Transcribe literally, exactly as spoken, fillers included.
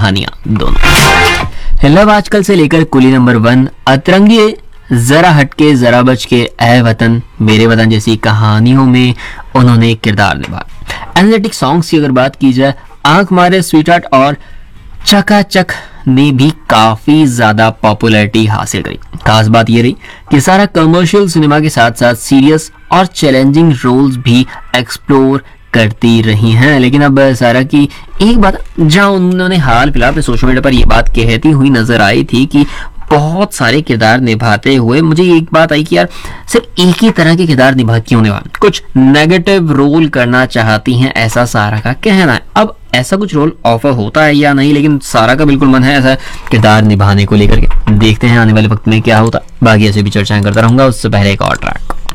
कहानियां दोनों। लव आजकल से लेकर कुली नंबर वन, अतरंगी, जरा हटके जरा बच के, ऐ वतन मेरे वतन जैसी कहानियों में उन्होंने किरदार निभाया। एनर्जेटिक सॉन्ग्स की अगर बात की जाए, आंख मारे, स्वीटहार्ट और चकाचक ने भी काफी ज्यादा पॉपुलैरिटी हासिल करी। खास बात ये रही कि सारा कमर्शियल सिनेमा के साथ साथ सीरियस और चैलेंजिंग रोल्स भी एक्सप्लोर करती रही हैं। लेकिन अब सारा की एक बात, जहां उन्होंने हाल फिलहाल पे सोशल मीडिया पर ये बात कहती हुई नजर आई थी कि बहुत सारे किरदार निभाते हुए मुझे एक बात आई कि यार सिर्फ एक ही तरह के किरदार निभा क्यों निभा, कुछ नेगेटिव रोल करना चाहती हैं, ऐसा सारा का कहना है। अब ऐसा कुछ रोल ऑफर होता है या नहीं, लेकिन सारा का बिल्कुल मन है ऐसा किरदार निभाने को लेकर के। देखते हैं आने वाले वक्त में क्या होता। बाकी ऐसे भी चर्चाएं करता रहूंगा। उससे पहले एक और ट्रैक